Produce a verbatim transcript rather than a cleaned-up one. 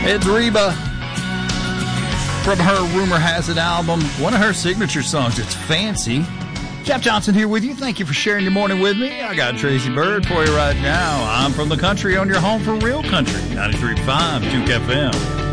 It's Reba from her Rumor Has It album, one of her signature songs. It's Fancy. Jeff Johnson here with you. Thank you for sharing your morning with me. I got Tracy Bird for you right now. I'm from the country on your home for real country, ninety-three point five Duke F M.